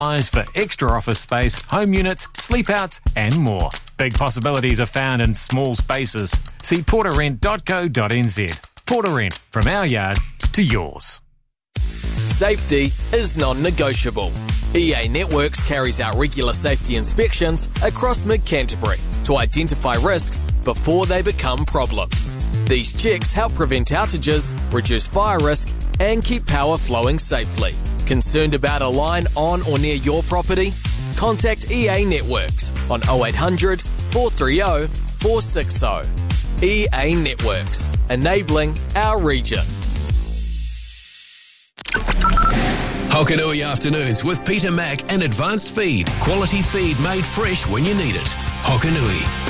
for extra office space, home units, sleep-outs and more. Big possibilities are found in small spaces. See porterrent.co.nz. Porter Rent, from our yard to yours. Safety is non-negotiable. EA Networks carries out regular safety inspections across mid-Canterbury to identify risks before they become problems. These checks help prevent outages, reduce fire risk and keep power flowing safely. Concerned about a line on or near your property? Contact EA Networks on 0800 430 460. EA Networks, enabling our region. Hokanui Afternoons with Peter Mack and Advanced Feed. Quality feed made fresh when you need it. Hokanui.